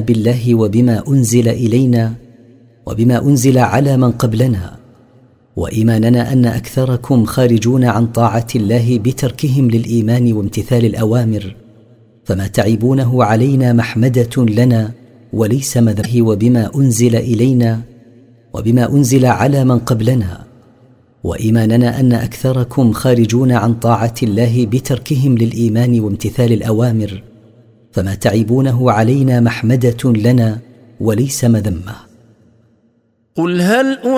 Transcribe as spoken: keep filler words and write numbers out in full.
بالله وبما أنزل إلينا وبما أنزل على من قبلنا، وإيماننا أن أكثركم خارجون عن طاعة الله بتركهم للإيمان وامتثال الأوامر، فما تعيبونه علينا محمدة لنا وليس مذبه، وبما أنزل إلينا وبما أنزل على من قبلنا، وإيماننا أن أكثركم خارجون عن طاعة الله بتركهم للإيمان وامتثال الأوامر، فما تعيبونه علينا محمدة لنا وليس مذمة. قل هل